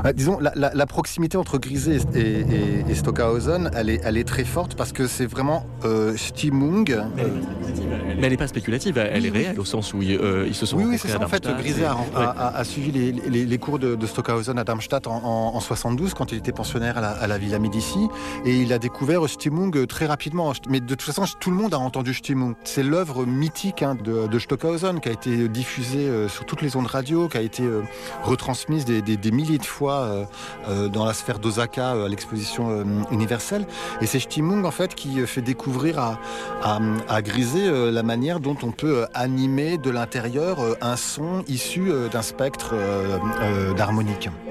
Disons, la proximité entre Grisey et Stockhausen, elle est très forte parce que c'est vraiment Stimmung. Mais elle n'est pas spéculative, elle est réelle au sens où ils se sont Oui, rencontrés c'est ça. à En fait, Darmstadt. Grisey a suivi les cours de Stockhausen à Darmstadt en 72 quand il était pensionnaire à la Villa Médicis, et il a découvert Stimmung très rapidement. Mais de toute façon, tout le monde a entendu Stimmung. C'est l'œuvre mythique de Stockhausen qui a été diffusée sur toutes les ondes radio, qui a été retransmise des milliers de fois dans la sphère d'Osaka à l'exposition universelle. Et c'est Stimmung en fait qui fait découvrir à Grisey la manière dont on peut animer de l'intérieur un son issu d'un spectre d'harmonique.